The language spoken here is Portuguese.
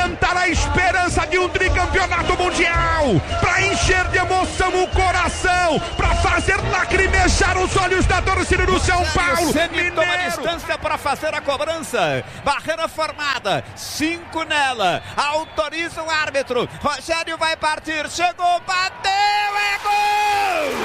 plantar a esperança de um tricampeonato mundial, para encher de emoção o coração, para fazer lacrimejar os olhos da torcida do São Paulo. Ceni toma distância para fazer a cobrança. Barreira formada, 5 nela. Autoriza o árbitro. Rogério vai partir, chegou, bateu, é gol!